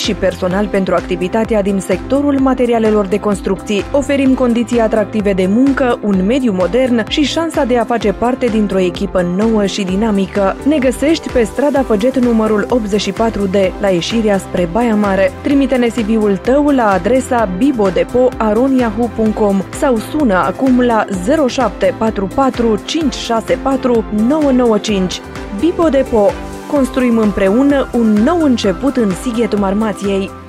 și personal pentru activitatea din sectorul materialelor de construcții. Oferim condiții atractive de muncă, un mediu modern și șansa de a face parte dintr-o echipă nouă și dinamică. Ne găsești pe strada Făget numărul 84D, la ieșirea spre Baia Mare. Trimite-ne CV-ul tău la adresa bibodepo@yahoo.com sau sună acum la 0744 564 995. Bibo Depo. Construim împreună un nou început în Sighetul Marmației.